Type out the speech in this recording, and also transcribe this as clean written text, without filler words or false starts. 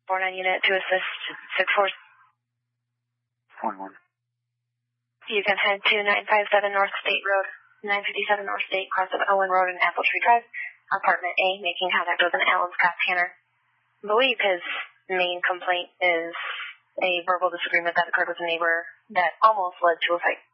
49 unit to assist 6-4. 41. You can head to 957 North State Road, 957 North State, cross of Owen Road and Apple Tree Drive, apartment A, making contact with an Alan Scott Tanner. I believe his main complaint is a verbal disagreement that occurred with a neighbor that almost led to a fight.